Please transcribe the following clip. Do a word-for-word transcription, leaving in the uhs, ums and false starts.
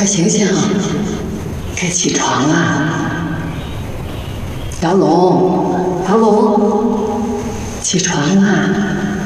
快醒醒，该起床了。小龙，小龙，起床啦！